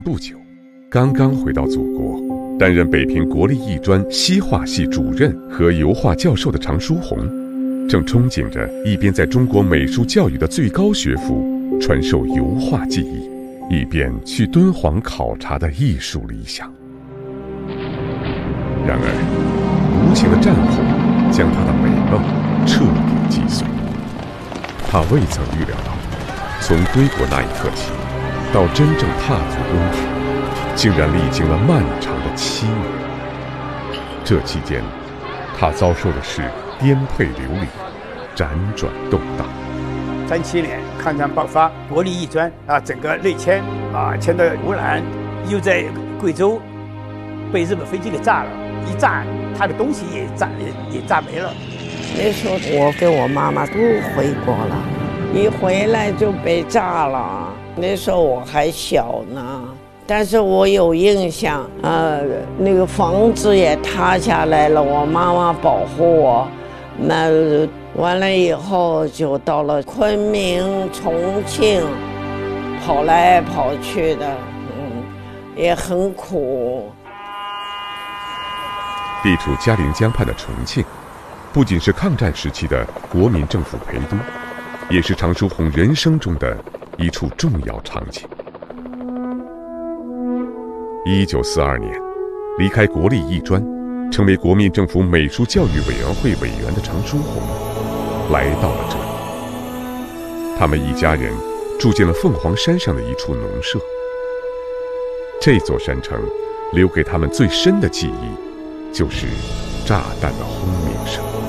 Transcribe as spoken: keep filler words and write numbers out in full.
不久，刚刚回到祖国，担任北平国立艺专西画系主任和油画教授的常书鸿，正憧憬着一边在中国美术教育的最高学府传授油画技艺，一边去敦煌考察的艺术理想。然而，无情的战火将他的美梦彻底击碎。他未曾预料到，从归国那一刻起，到真正踏足东土，竟然历经了漫长的七年。这期间，他遭受的是颠沛流离，辗转动荡。 三七年抗战爆发，国立艺专啊，整个内迁啊，迁到湖南，又在贵州被日本飞机给炸了，一炸，他的东西也炸也也炸没了。 那时候我跟我妈妈都回国了，一回来就被炸了。那时候我还小呢，但是我有印象，呃，那个房子也塌下来了，我妈妈保护我。那完了以后就到了昆明、重庆，跑来跑去的，嗯，也很苦。 地处嘉陵江畔的重庆，不仅是抗战时期的国民政府陪都，也是常书鸿人生中的一处重要场景。一九四二年，离开国立艺专，成为国民政府美术教育委员会委员的常书鸿，来到了这里。他们一家人住进了凤凰山上的一处农舍。这座山城留给他们最深的记忆，就是炸弹的轰鸣声。